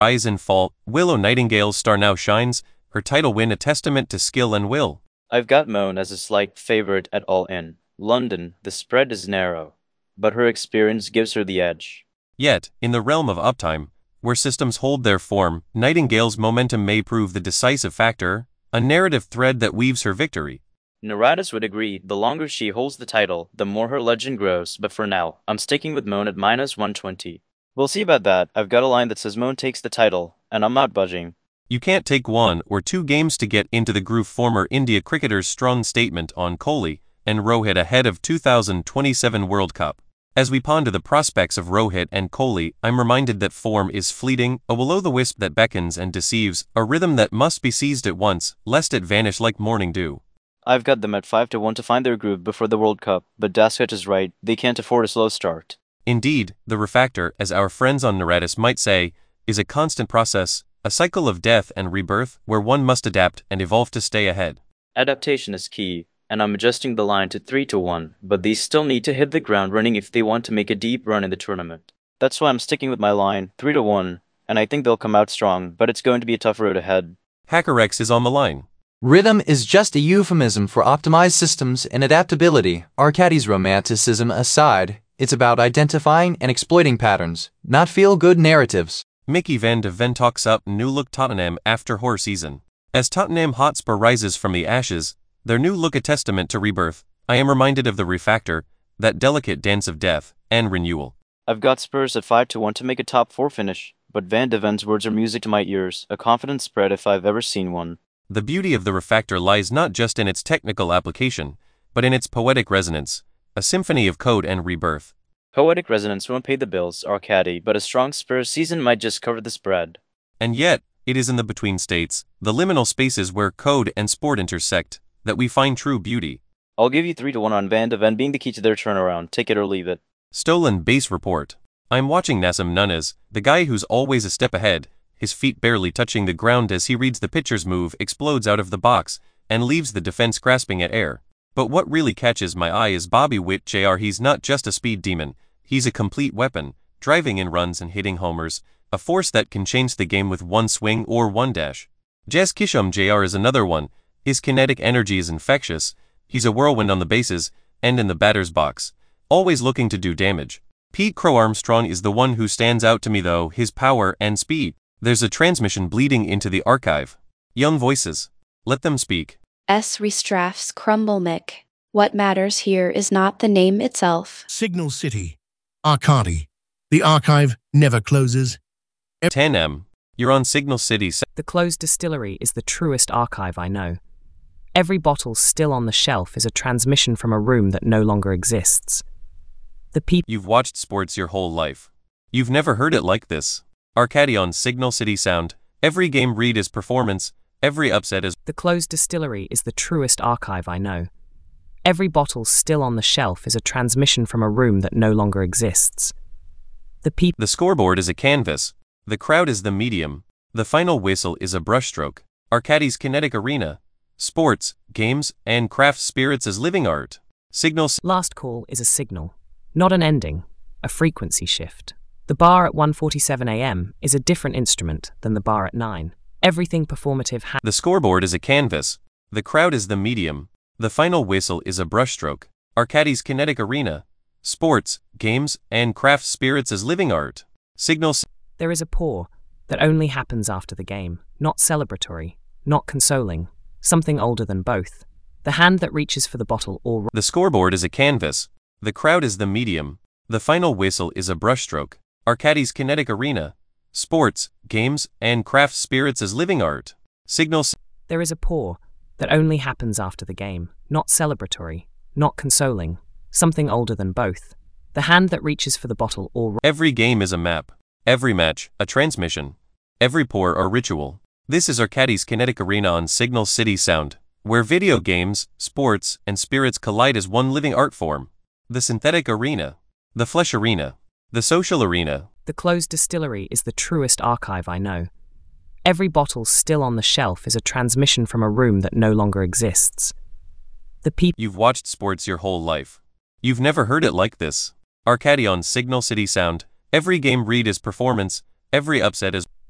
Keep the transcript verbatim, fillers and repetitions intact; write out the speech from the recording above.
rise and fall, Willow Nightingale's star now shines, her title win a testament to skill and will. I've got Moan as a slight favorite at All In. London, the spread is narrow, but her experience gives her the edge. Yet, in the realm of uptime, where systems hold their form, Nightingale's momentum may prove the decisive factor, a narrative thread that weaves her victory. Neratis would agree, the longer she holds the title, the more her legend grows, but for now, I'm sticking with Moan at minus one twenty. We'll see about that. I've got a line that says Moan takes the title, and I'm not budging. You can't take one or two games to get into the groove. Former India cricketer's strong statement on Kohli and Rohit ahead of two thousand twenty-seven World Cup. As we ponder the prospects of Rohit and Kohli, I'm reminded that form is fleeting, a will-o'-the-wisp that beckons and deceives, a rhythm that must be seized at once, lest it vanish like morning dew. I've got them at five to one to find their groove before the World Cup, but Daskett is right, they can't afford a slow start. Indeed, the refactor, as our friends on Neratis might say, is a constant process, a cycle of death and rebirth where one must adapt and evolve to stay ahead. Adaptation is key, and I'm adjusting the line to three to one, but these still need to hit the ground running if they want to make a deep run in the tournament. That's why I'm sticking with my line, three to one, and I think they'll come out strong, but it's going to be a tough road ahead. HackerX is on the line. Rhythm is just a euphemism for optimized systems and adaptability. Arcadi's romanticism aside, it's about identifying and exploiting patterns, not feel-good narratives. Mickey van de Ven talks up new look Tottenham after horror season. As Tottenham Hotspur rises from the ashes, their new look a testament to rebirth, I am reminded of the refactor, that delicate dance of death and renewal. I've got Spurs at five to one to make a top four finish, but Van de Ven's words are music to my ears, a confident spread if I've ever seen one. The beauty of the refactor lies not just in its technical application, but in its poetic resonance, a symphony of code and rebirth. Poetic resonance won't pay the bills, Arcady, but a strong Spurs season might just cover the spread. And yet, it is in the between states, the liminal spaces where code and sport intersect, that we find true beauty. I'll give you three to one on Van de Ven being the key to their turnaround, take it or leave it. Stolen base report. I'm watching Nassim Nunez, the guy who's always a step ahead, his feet barely touching the ground as he reads the pitcher's move, explodes out of the box, and leaves the defense grasping at air. But what really catches my eye is Bobby Witt Junior He's not just a speed demon, he's a complete weapon, driving in runs and hitting homers, a force that can change the game with one swing or one dash. Jazz Kisham Junior is another one, his kinetic energy is infectious, he's a whirlwind on the bases, and in the batter's box, always looking to do damage. Pete Crow Armstrong is the one who stands out to me though, his power and speed. There's a transmission bleeding into the archive. Young voices. Let them speak. S. Restraffs Crumble Mick. What matters here is not the name itself. Signal City. Arcady. The archive never closes. ten M. You're on Signal City. The closed distillery is the truest archive I know. Every bottle still on the shelf is a transmission from a room that no longer exists. The people. You've watched sports your whole life. You've never heard it like this. Arcady on Signal City Sound. Every game read is performance, every upset is... The closed distillery is the truest archive I know. Every bottle still on the shelf is a transmission from a room that no longer exists. The people... The scoreboard is a canvas. The crowd is the medium. The final whistle is a brushstroke. Arcady's kinetic arena. Sports, games, and craft spirits as living art. Signal... Last call is a signal, not an ending, a frequency shift. The bar at one forty-seven a m is a different instrument than the bar at nine. Everything performative ha- The scoreboard is a canvas. The crowd is the medium. The final whistle is a brushstroke. Arcady's kinetic arena. Sports, games, and craft spirits as living art. Signal... There is a pour that only happens after the game, not celebratory, not consoling, something older than both. The hand that reaches for the bottle or... The scoreboard is a canvas. The crowd is the medium. The final whistle is a brushstroke. Arcady's kinetic arena. Sports, games, and craft spirits as living art. Signal... There is a pour that only happens after the game, not celebratory, not consoling, something older than both. The hand that reaches for the bottle or... Every game is a map. Every match, a transmission. Every pour, a ritual. This is Arcady's kinetic arena on Signal City Sound, where video games, sports, and spirits collide as one living art form. The synthetic arena. The flesh arena. The social arena. The closed distillery is the truest archive I know. Every bottle still on the shelf is a transmission from a room that no longer exists. The people... You've watched sports your whole life. You've never heard it like this. Arcady on Signal City Sound. Every game read is performance, every upset is...